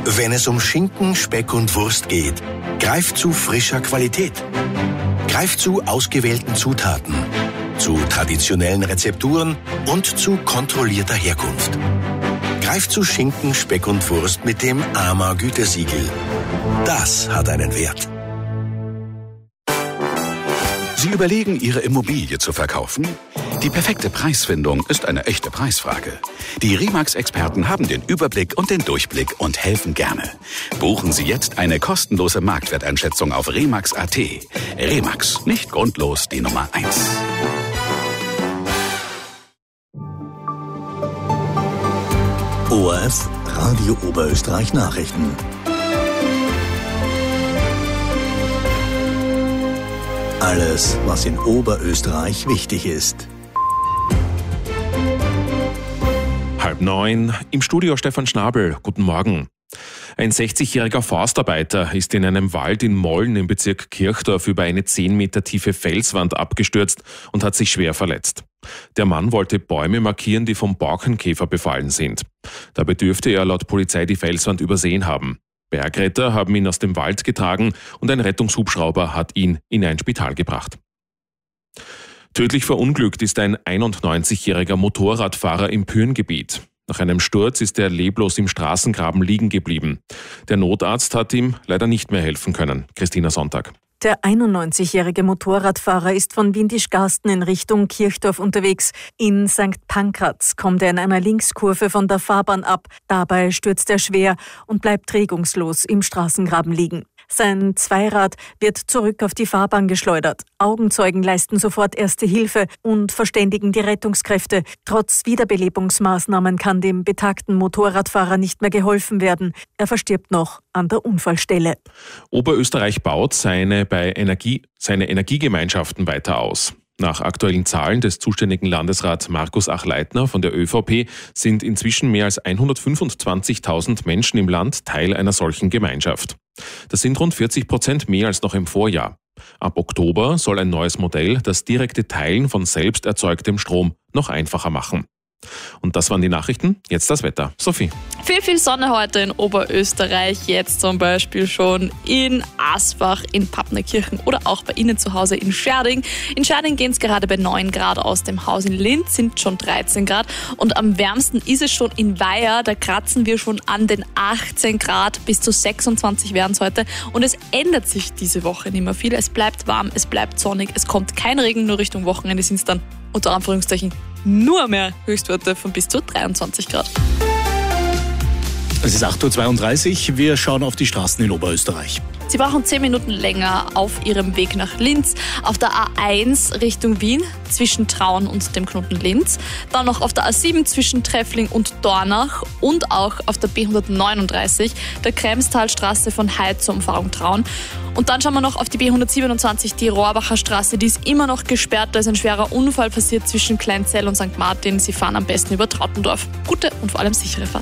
Wenn es um Schinken, Speck und Wurst geht, greift zu frischer Qualität. Greift zu ausgewählten Zutaten, zu traditionellen Rezepturen und zu kontrollierter Herkunft. Greift zu Schinken, Speck und Wurst mit dem AMA Gütesiegel. Das hat einen Wert. Sie überlegen, Ihre Immobilie zu verkaufen? Die perfekte Preisfindung ist eine echte Preisfrage. Die RE/MAX-Experten haben den Überblick und den Durchblick und helfen gerne. Buchen Sie jetzt eine kostenlose Marktwerteinschätzung auf remax.at. RE/MAX, nicht grundlos die Nummer 1. ORF Radio Oberösterreich Nachrichten. Alles, was in Oberösterreich wichtig ist. 8:30. Im Studio Stefan Schnabel. Guten Morgen. Ein 60-jähriger Forstarbeiter ist in einem Wald in Molln im Bezirk Kirchdorf über eine 10 Meter tiefe Felswand abgestürzt und hat sich schwer verletzt. Der Mann wollte Bäume markieren, die vom Borkenkäfer befallen sind. Dabei dürfte er laut Polizei die Felswand übersehen haben. Bergretter haben ihn aus dem Wald getragen und ein Rettungshubschrauber hat ihn in ein Spital gebracht. Tödlich verunglückt ist ein 91-jähriger Motorradfahrer im Pyhrngebiet. Nach einem Sturz ist er leblos im Straßengraben liegen geblieben. Der Notarzt hat ihm leider nicht mehr helfen können. Christina Sonntag. Der 91-jährige Motorradfahrer ist von Windischgarsten in Richtung Kirchdorf unterwegs. In St. Pankraz kommt er in einer Linkskurve von der Fahrbahn ab. Dabei stürzt er schwer und bleibt regungslos im Straßengraben liegen. Sein Zweirad wird zurück auf die Fahrbahn geschleudert. Augenzeugen leisten sofort Erste Hilfe und verständigen die Rettungskräfte. Trotz Wiederbelebungsmaßnahmen kann dem betagten Motorradfahrer nicht mehr geholfen werden. Er verstirbt noch an der Unfallstelle. Oberösterreich baut seine Energiegemeinschaften weiter aus. Nach aktuellen Zahlen des zuständigen Landesrats Markus Achleitner von der ÖVP sind inzwischen mehr als 125.000 Menschen im Land Teil einer solchen Gemeinschaft. Das sind rund 40% mehr als noch im Vorjahr. Ab Oktober soll ein neues Modell das direkte Teilen von selbst erzeugtem Strom noch einfacher machen. Und das waren die Nachrichten. Jetzt das Wetter. Sophie. Viel Sonne heute in Oberösterreich. Jetzt zum Beispiel schon in Asbach, in Pappnerkirchen oder auch bei Ihnen zu Hause in Scherding. In Scherding gehen es gerade bei 9 Grad aus dem Haus. In Linz sind schon 13 Grad. Und am wärmsten ist es schon in Weiher. Da kratzen wir schon an den 18 Grad. Bis zu 26 werden es heute. Und es ändert sich diese Woche nicht mehr viel. Es bleibt warm, es bleibt sonnig. Es kommt kein Regen, nur Richtung Wochenende sind es dann unter Anführungszeichen nur mehr Höchstwerte von bis zu 23 Grad. Es ist 8:32 Uhr. Wir schauen auf die Straßen in Oberösterreich. Sie brauchen 10 Minuten länger auf Ihrem Weg nach Linz. Auf der A1 Richtung Wien zwischen Traun und dem Knoten Linz. Dann noch auf der A7 zwischen Treffling und Dornach. Und auch auf der B139, der Kremstalstraße von Heid zur Umfahrung Traun. Und dann schauen wir noch auf die B127, die Rohrbacher Straße. Die ist immer noch gesperrt. Da ist ein schwerer Unfall passiert zwischen Kleinzell und St. Martin. Sie fahren am besten über Trautendorf. Gute und vor allem sichere Fahrt.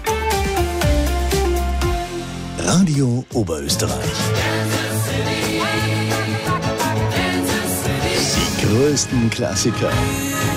Radio Oberösterreich. Die größten Klassiker